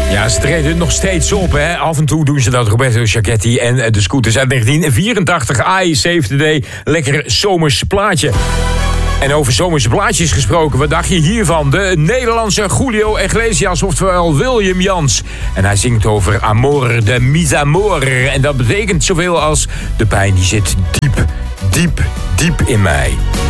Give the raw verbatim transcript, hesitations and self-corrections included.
Ja, ze treden nog steeds op, hè. Af en toe doen ze dat, Roberto Giachetti en de Scooters uit negentien vierentachtig. I Save the Day. Lekker zomers plaatje. En over zomerse plaatjes gesproken, wat dacht je hiervan? De Nederlandse Julio Iglesias, oftewel William Jans. En hij zingt over amor de mis amor. En dat betekent zoveel als de pijn die zit diep, diep, diep in mij.